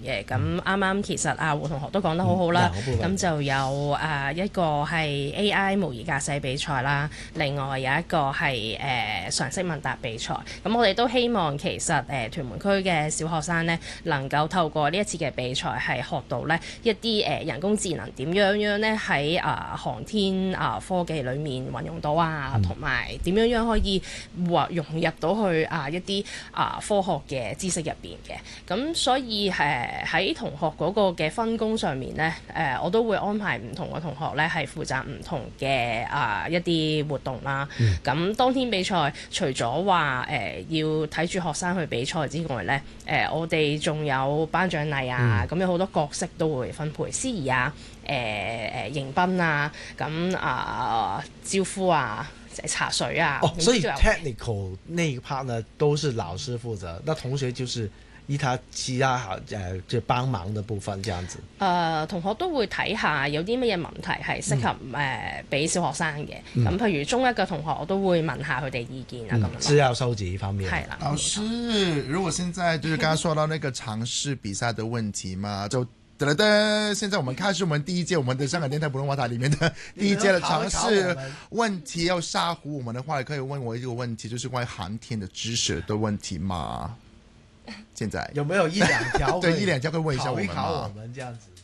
嘅。咁啱啱其實胡同學都講得好好啦，咁就有一個係 AI 模擬駕駛比賽啦，另外有一個係常識問答比賽。咁我哋都希望其實屯門區嘅小學生呢，能夠透過呢一次嘅比賽係學到呢一啲人工智能點樣呢喺航天科技裏面運用到啊，同埋點樣可以融入到去一啲科學嘅知識入邊嘅。咁所以喺同學嗰個嘅分工上面呢，我都會安排唔同嘅同學呢係負責唔同嘅一啲活動啦。咁當天比賽除咗話要睇住學生去比賽之外呢，我哋仲有頒獎禮啊，咁有好多角色都會分配，司儀啊、迎賓啊，咁招呼啊、茶水啊。 所以 technical 那一 part 呢，都是老師負責，那同學就是依他其他就幫忙的部分，這樣子。 同學都會睇下有啲乜嘢問題係適合俾小學生嘅。咁譬如中一嘅同學，我都會問下佢哋意見啊。咁資料收集方面。 係啦。 老師，如果現在就是剛剛說到那個嘗試比賽的問題嘛，就現在我們開始我們第一屆我們的香港電台普通話台裡面的第一屆的嘗試問題，要嚇唬我們的話，也可以問我一個問題，就是關於航天的知識的問題嘛。現在有沒有一兩條？ 對，一兩條可以問一下我們嘛。 考我們這樣子。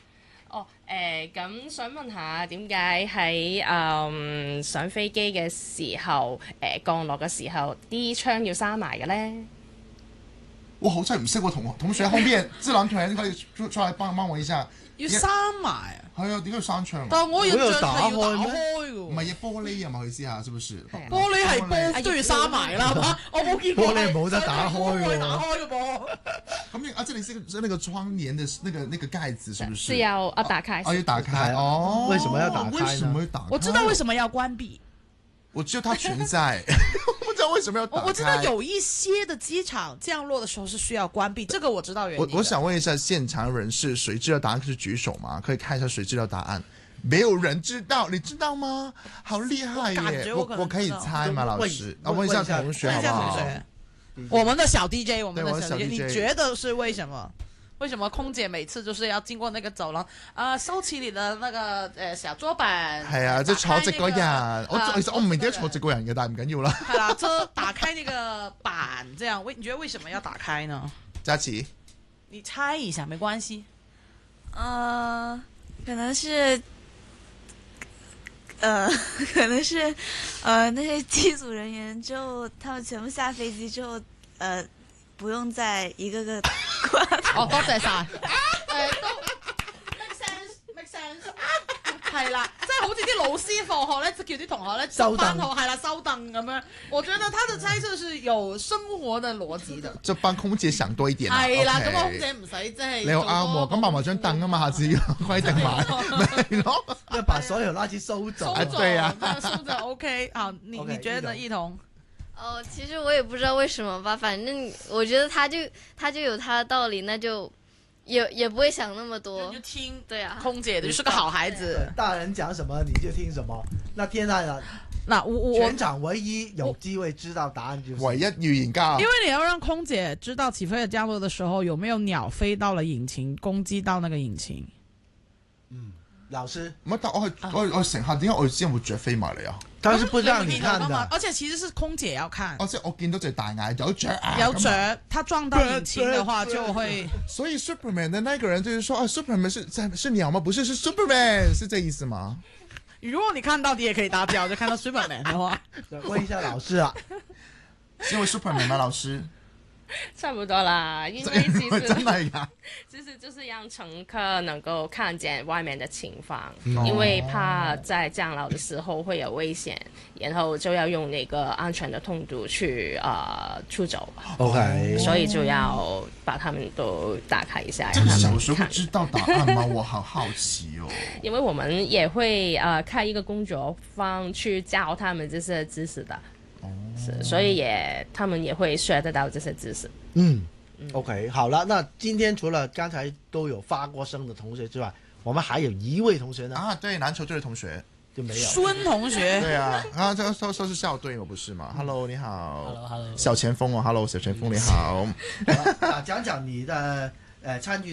咁想問下點解喺上飛機嘅時候，降落嘅時候，啲窗要閂埋嘅咧？ 我好真係唔識喎，同學後面自然團可以出來幫我一下。 要閂埋啊？ 係啊，點解要閂窗？ 但係我印象係要打開嘅。 唔係啊，玻璃啊嘛，佢意思下，是不是？ 玻璃係玻都要閂埋啦，係嘛？我冇見過。 玻璃冇得打開喎。 打開嘅噃。 咁這裡是那個窗簾的那個蓋子，是不是？ 是要打開。 要打開哦。 為什麼要打開呢？ 為什麼要打開？ 我知道為什麼要關閉。 我知道它存在，不知道為什麼要打開。 我知道有一些的機場降落的時候是需要關閉，這個我知道原因。 我想問一下現場人士，誰知道答案可以舉手嗎？可以看一下誰知道答案。沒有人知道，你知道嗎？好厲害耶！我可以猜嗎，老師？問一下同學好不好？ 我們的小 DJ， 我們的小 DJ， 你覺得是為什麼？為什麼空姐每次就是要經過那個走廊收起你的那個小桌板？係啊， 即係坐直嗰人。其實我唔明點解坐直嗰人嘅，但係唔緊要啦。 係啦，就打開那個板，這樣你覺得為什麼要打開呢？ 嘉琪， 你猜一下，沒關係。 可能是那些機組人員之後，他們全部下飛機之後，不用再一個個關。 多謝晒。都 make sense。係啦，即係好似啲老師放學咧，就叫啲同學咧收翻學，係啦，收凳咁樣。我覺得他的猜測是有生活的邏輯的。 就幫空姐想多一點。 係啦，咁空姐唔使即係。 你好啱喎，咁買埋張凳啊嘛，下次規定埋，咪咯， 要把所有垃圾收走。 對啊， 收走 OK。好，你覺得呢，一彤？ 其實我也不知道為什麼吧，反正我覺得他就有他的道理，那就也不會想那麼多， 就聽。 對啊， 空姐就是個好孩子， 大人講什麼你就聽什麼。那天籟呢？全場唯一有機會知道答案就是唯一預言家。 因為你要讓空姐知道起飛和降落的時候有沒有鳥飛到了引擎，攻擊到那個引擎。 老師， 唔係，但我乘客點解我知有冇雀飛埋嚟啊？ 但是不讓你看的， 而且其實是空姐要看。 即係我見到隻大眼有雀啊， 有雀，它撞到引擎的話就會。 所以 Superman 的那個人就是說Superman 是鳥嗎？不是，是 Superman，是這意思嗎？ 如果你看到，你也可以打表，就看到 Superman 的話。 問一下老師啊， 是因為 Superman 嗎？老師？ 差不多啦，因為其實真係㗎， 就是讓乘客能夠看見外面的情況，因為怕在降落的時候會有危險，然後就要用那個安全的通道去出走。 OK， 所以就要把他們都打開一下。 這個小時候知道答案嗎？我好好奇哦。 因為我們也會開一個工作坊去教他們這些知識的。所以他們也會學得到這些知識。 OK， 好了，那今天除了剛才都有發過聲的同學之外，我們還有一位同學呢。 對，籃球隊的同學就沒有。 孫同學。 對啊，這說是校隊，我不是嘛？Hello，你好。 Hello， 小前鋒哦，Hello，小前鋒你好。 講講你的參與